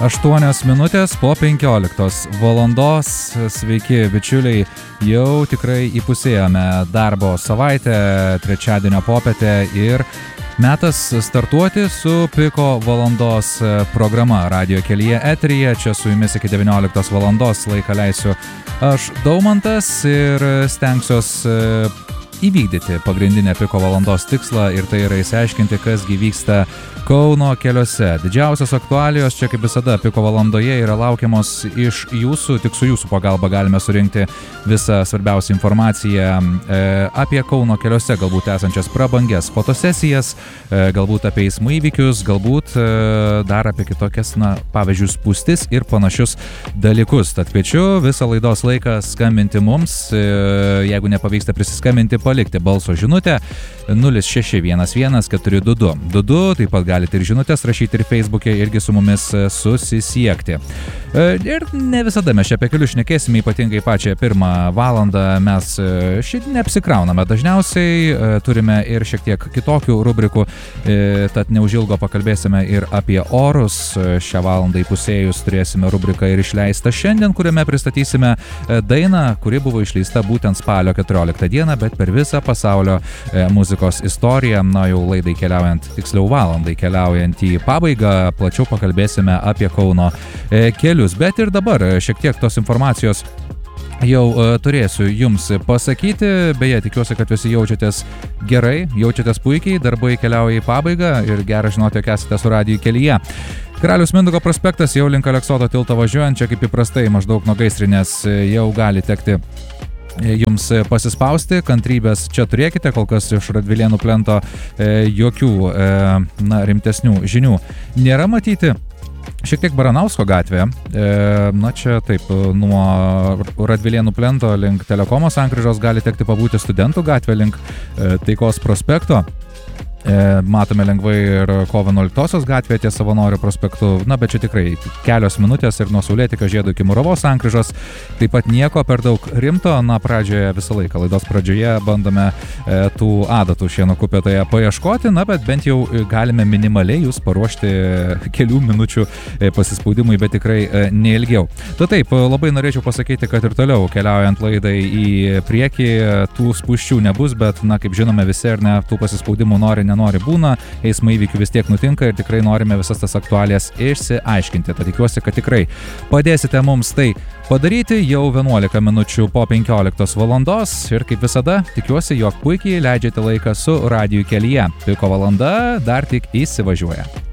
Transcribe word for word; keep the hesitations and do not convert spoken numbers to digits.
aštuonios minutės po penkioliktos valandos. Sveiki, bičiuliai, jau tikrai įpusėjome darbo savaitę, trečiadienio popietę ir metas startuoti su Piko valandos programa radijo kelyje eteryje. Čia su jumis iki devynioliktos valandos laiką leisiu aš, Daumantas, ir stengsiuos įvykdyti pagrindinę Piko valandos tikslą, ir tai yra išsiaiškinti, kasgi vyksta Kauno keliuose. Didžiausios aktualijos čia, kaip visada, Piko valandoje yra laukiamos iš jūsų. Tik su jūsų pagalba galime surinkti visą svarbiausią informaciją e, apie Kauno keliuose galbūt esančias prabangias fotosesijas, e, galbūt apie eismo įvykius, galbūt e, dar apie kitokias, na, pavyzdžiui, spūstis ir panašius dalykus. Tad kviečiu visą laidos laiką skambinti mums, e, jeigu nepavyksta prisiskambinti, palikti balso žinutę nulis šeši vienas vienas keturi du du du du, taip pat galite ir žinutės rašyti ir Facebook'e, irgi su mumis susisiekti. Ir ne visada mes čia apie kelius šnekėsime, ypatingai pačią pirmą valandą mes šiaip neapsikrauname. Dažniausiai turime ir šiek tiek kitokių rubrikų, tad neužilgo pakalbėsime ir apie orus. Šią valandą įpusėjus turėsime rubriką ir išleistą šiandien, kuriame pristatysime dainą, kuri buvo išleista būtent spalio keturioliktą dieną, bet per visą pasaulio muzikos istoriją. Na, jau laidai keliaujant, tiksliau valandai keliaujant į pabaigą, plačiau pakalbėsime apie Kauno kelius. Bet ir dabar šiek tiek tos informacijos jau uh, turėsiu jums pasakyti. Beje, tikiuosi, kad visi jaučiatės gerai, jaučiatės puikiai, darbai keliauja į pabaigą ir gera žinoti, jog esate su radiju kelyje. Karaliaus Mindaugo prospektas jau link Aleksoto tilto važiuojant, čia kaip įprastai maždaug nuo Gaisrinės jau gali tekti jums pasispausti, kantrybės čia turėkite, kol kas iš Radvilėnų plento e, jokių e, na, rimtesnių žinių nėra matyti. Šiek tiek Baranausko gatvė, e, na čia taip, nuo Radvilėnų plento link Telekomo sankryžos gali tekti pabūti Studentų gatvė link e, Taikos prospekto. E, matome lengvai ir kovo vienuoliktosios gatvė ties Savanorių prospektu, na bet čia tikrai kelios minutės ir nuo Saulėtekio žiedo iki Muravos sankryžos, taip pat nieko per daug rimto. Na, pradžioje visą laiką, laidos pradžioje bandome e, tų adatų šieno kupetoje paieškoti, na bet bent jau galime minimaliai jūs paruošti kelių minučių e, pasispaudimui, bet tikrai e, neilgiau. Tai taip, labai norėčiau pasakyti, kad ir toliau keliaujant laidai į priekį tų spūsčių nebus, bet, na, kaip žinome visi, ar ne, tų pasispaudimų nori nenori būna, eismo įvykių vis tiek nutinka ir tikrai norime visas tas aktualijas išsiaiškinti. Tad tikiuosi, kad tikrai padėsite mums tai padaryti jau vienuolika minučių po penkioliktos valandos ir kaip visada tikiuosi, jog puikiai leidžiate laiką su radiju kelyje. Piko valanda dar tik įsivažiuoja.